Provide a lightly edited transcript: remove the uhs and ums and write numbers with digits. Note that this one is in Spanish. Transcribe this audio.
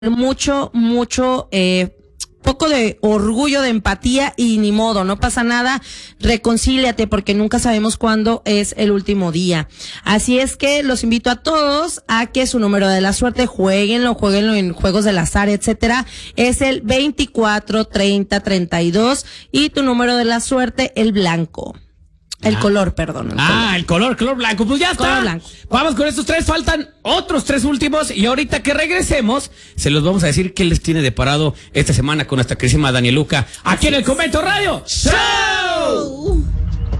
mucho, poco de orgullo, de empatía y ni modo, no pasa nada, reconcíliate porque nunca sabemos cuándo es el último día. Así es que los invito a todos a que su número de la suerte jueguenlo en juegos del azar, etcétera, es el 24, 30, 32 y tu número de la suerte el blanco. El color, perdón. El color blanco. Pues ya está. Blanco. Vamos con estos tres. Faltan otros tres últimos. Y ahorita que regresemos, se los vamos a decir qué les tiene deparado esta semana con nuestra querísima Danieluca. Aquí en el Convento Radio Show.